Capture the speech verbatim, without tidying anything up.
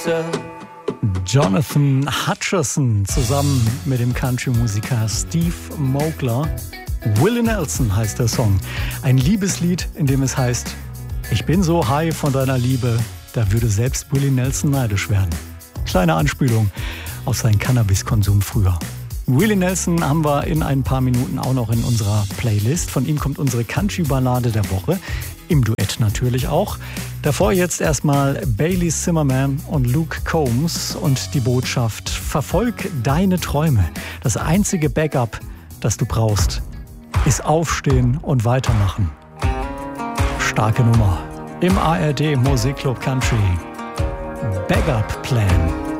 Jonathan Hutcherson zusammen mit dem Country-Musiker Steve Mogler. Willie Nelson heißt der Song. Ein Liebeslied, in dem es heißt: Ich bin so high von deiner Liebe, da würde selbst Willie Nelson neidisch werden. Kleine Anspielung auf seinen Cannabiskonsum früher. Willie Nelson haben wir in ein paar Minuten auch noch in unserer Playlist. Von ihm kommt unsere Country-Ballade der Woche. Im Duett natürlich auch. Davor jetzt erstmal Bailey Zimmerman und Luke Combs und die Botschaft: Verfolg deine Träume. Das einzige Backup, das du brauchst, ist aufstehen und weitermachen. Starke Nummer. Im A R D Musikclub Country. Backup Plan.